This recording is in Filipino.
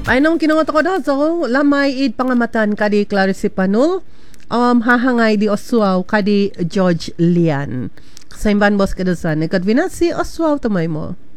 Painong kinungot ko daw so lamay id pangamatan kadi Clarice Panul hahangay di Oswaw kadi George Lian. Sa imban boss kadusan, nagkadvina si Oswaw tamay mo.